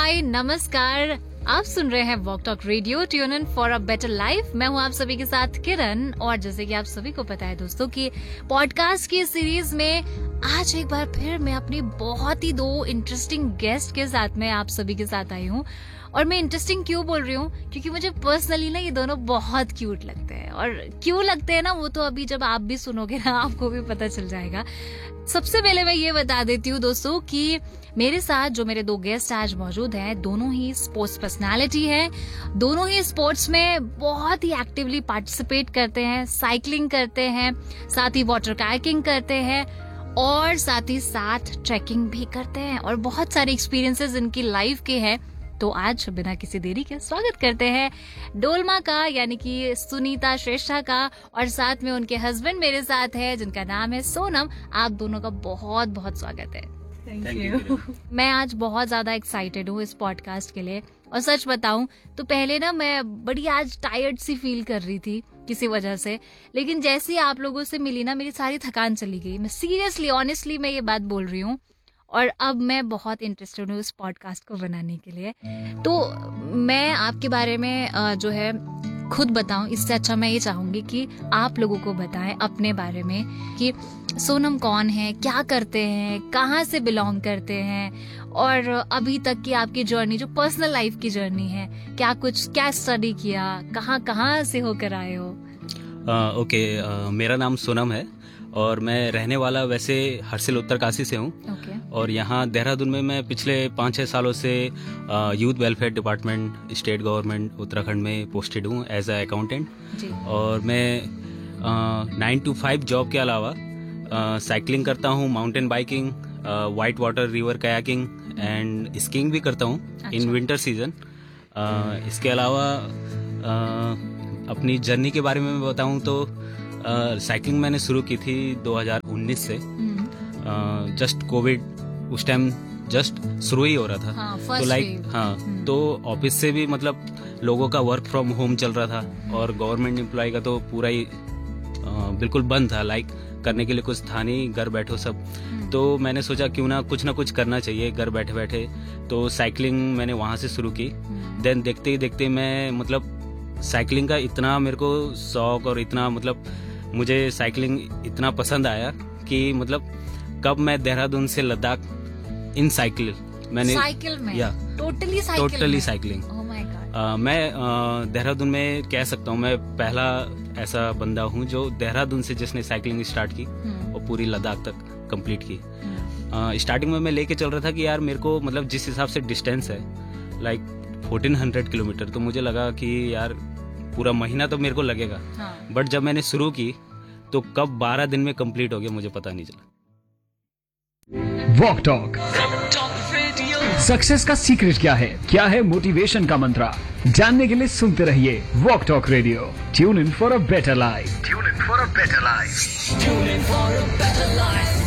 हाय नमस्कार, आप सुन रहे हैं walk talk radio, tune in for a better life. मैं हूं आप सभी के साथ किरण, और जैसे कि आप सभी को पता है दोस्तों कि पॉडकास्ट की सीरीज में आज एक बार फिर मैं अपनी बहुत ही दो इंटरेस्टिंग गेस्ट के साथ में आप सभी के साथ आई हूं। और मैं इंटरेस्टिंग क्यों बोल रही हूँ, क्योंकि मुझे पर्सनली ना ये दोनों बहुत क्यूट लगते हैं। और क्यों लगते हैं ना, वो तो अभी जब आप भी सुनोगे ना आपको भी पता चल जाएगा। सबसे पहले मैं ये बता देती हूँ दोस्तों कि मेरे साथ जो मेरे दो गेस्ट आज मौजूद हैं, दोनों ही स्पोर्ट्स पर्सनालिटी हैं। दोनों ही स्पोर्ट्स में बहुत ही एक्टिवली पार्टिसिपेट करते हैं, साइकिलिंग करते हैं, साथ ही वाटर कायाकिंग करते हैं और साथ ही साथ ट्रैकिंग भी करते हैं, और बहुत सारे एक्सपीरियंसेस इनकी लाइफ के हैं। तो आज बिना किसी देरी के स्वागत करते हैं डोलमा का, यानी कि सुनीता श्रेष्ठा का, और साथ में उनके हस्बैंड मेरे साथ है जिनका नाम है सोनम। आप दोनों का बहुत बहुत स्वागत है। Thank you. मैं आज बहुत ज्यादा एक्साइटेड हूँ इस पॉडकास्ट के लिए, और सच बताऊं तो पहले ना मैं बड़ी आज टायर्ड सी फील कर रही थी किसी वजह से, लेकिन जैसे ही आप लोगों से मिली ना मेरी सारी थकान चली गई। मैं सीरियसली ऑनेस्टली मैं ये बात बोल रही हूँ, और अब मैं बहुत इंटरेस्टेड हूँ इस पॉडकास्ट को बनाने के लिए। तो मैं आपके बारे में जो है खुद बताऊं, इससे अच्छा मैं ये चाहूंगी कि आप लोगों को बताएं अपने बारे में कि सोनम कौन है, क्या करते हैं, कहाँ से बिलोंग करते हैं, और अभी तक की आपकी जर्नी जो पर्सनल लाइफ की जर्नी है, क्या स्टडी किया, कहाँ से होकर आए हो। मेरा नाम सोनम है और मैं रहने वाला वैसे हर्सिल उत्तरकाशी से हूँ। और यहाँ देहरादून में मैं पिछले 5-6 सालों से youth welfare department state government Uttarakhand में पोस्टेड हूँ एज अ अकाउंटेंट। और मैं 9 to 5 जॉब के अलावा साइकिलिंग करता हूँ, mountain biking, white water river kayaking and skiing भी करता हूँ इन विंटर सीजन। इसके अलावा अपनी जर्नी के बारे में मैं बताऊँ तो साइकिलिंग मैंने शुरू की थी 2019 से। जस्ट कोविड उस टाइम जस्ट शुरू ही हो रहा था। तो तो ऑफिस से भी मतलब लोगों का वर्क फ्रॉम होम चल रहा था, और गवर्नमेंट एम्प्लॉय का तो पूरा ही बिल्कुल बंद था, करने के लिए कुछ था नहीं, घर बैठो सब। तो मैंने सोचा क्यों ना कुछ करना चाहिए घर बैठे बैठे। तो साइकिलिंग मैंने वहाँ से शुरू की। देन देखते ही देखते मैं मतलब साइकिलिंग का इतना मेरे को शौक, और इतना मतलब मुझे साइकिलिंग इतना पसंद आया कि मतलब कब मैं देहरादून से लद्दाख इन साइकिल में या टोटली साइकिलिंग। मैं देहरादून में कह सकता हूँ मैं पहला ऐसा बंदा हूँ जो देहरादून से जिसने साइकिलिंग स्टार्ट की और पूरी लद्दाख तक कंप्लीट की। स्टार्टिंग में मैं लेके चल रहा था कि यार मेरे को मतलब जिस हिसाब से डिस्टेंस है 1400 किलोमीटर, तो मुझे लगा कि यार पूरा महीना तो मेरे को लगेगा। बट जब मैंने शुरू की तो कब 12 दिन में कंप्लीट हो गया मुझे पता नहीं चला। वॉक टॉक सक्सेस का सीक्रेट क्या है मोटिवेशन का मंत्र, जानने के लिए सुनते रहिए walk talk radio. Tune in for a better life.